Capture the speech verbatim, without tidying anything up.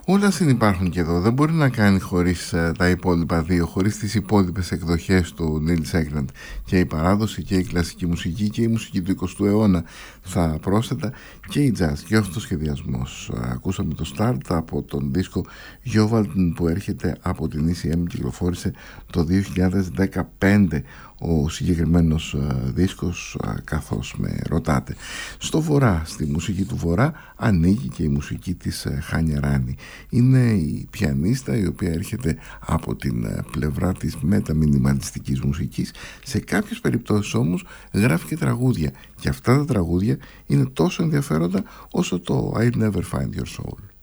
Όλα συνυπάρχουν και εδώ. Δεν μπορεί να κάνει χωρίς ε, τα υπόλοιπα δύο, χωρίς τις υπόλοιπες εκδοχές του Νίλ Σέγκραντ. Και η παράδοση και η κλασική μουσική και η μουσική του εικοστού αιώνα. Θα πρόσθετα και η jazz και ο αυτοσχεδιασμός. Ακούσαμε το Start από τον δίσκο Γιώβαλτν που έρχεται από την ι σι εμ, κυκλοφόρησε το δύο χιλιάδες δεκαπέντε ο συγκεκριμένος ε, δίσκος, ε, καθώς με ρωτάτε. Στο βορρά, στη μουσική του βορρά, ανοίγει και η μουσική της ε, Χάνια Ράνη. Είναι η πιανίστα η οποία έρχεται από την ε, πλευρά της μεταμινιμαλιστικής μουσικής. Σε κάποιες περιπτώσεις όμως γράφει και τραγούδια, και αυτά τα τραγούδια είναι τόσο ενδιαφέροντα όσο το I'll Never Find Your Soul.